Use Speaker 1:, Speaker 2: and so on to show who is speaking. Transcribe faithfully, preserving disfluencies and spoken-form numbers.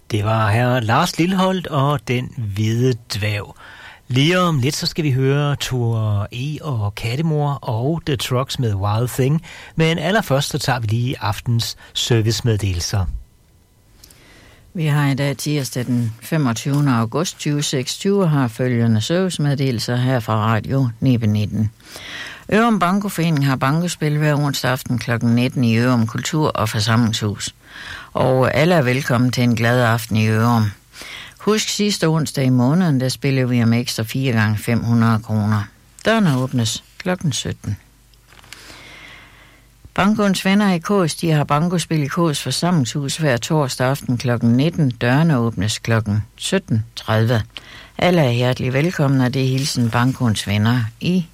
Speaker 1: Det var her Lars Lilholt og Den Hvide Dværg. Lige om lidt så skal vi høre Thor E. og Kattemor og The Trucks med Wild Thing. Men allerførst så tager vi lige aftens servicemeddelelser.
Speaker 2: Vi har i dag tirsdag den femogtyvende august tyve seksogtyve og har følgende servicemeddelelser her fra Radio nitten nitten. Ørum Bankoforening har bankospil hver onsdag aften klokken nitten i Ørum Kultur- og Forsamlingshus. Og alle er velkommen til en glad aften i Ørum. Husk sidste onsdag i måneden, der spiller vi om ekstra fire gange fem hundrede kroner. Dørene åbnes klokken sytten. Bankoens venner i Kås, de har bankospil i Kås Forsamlingshus hver torsdag aften klokken nitten. Dørene åbnes klokken sytten tredive. Alle er hjertelig velkomne, og det er hilsen Bankoens venner i